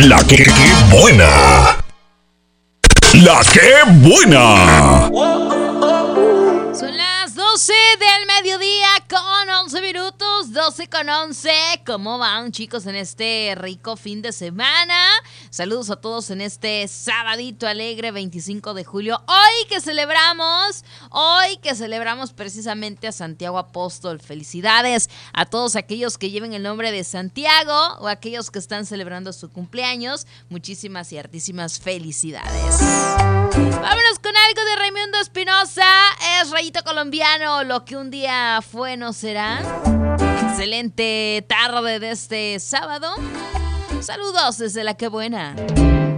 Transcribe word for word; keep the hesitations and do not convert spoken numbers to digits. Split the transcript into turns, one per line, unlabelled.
La que, que buena. La que buena.
Son las doce del mediodía con once minutos, doce con once. ¿Cómo van, chicos, en este rico fin de semana? Saludos a todos en este sabadito alegre veinticinco de julio. Hoy que celebramos, hoy que celebramos precisamente a Santiago Apóstol. Felicidades a todos aquellos que lleven el nombre de Santiago o aquellos que están celebrando su cumpleaños. Muchísimas y hartísimas felicidades. Vámonos con algo de Raimundo Espinosa. Es Rayito Colombiano, lo que un día fue no será. Excelente tarde de este sábado. Saludos desde La Que Buena.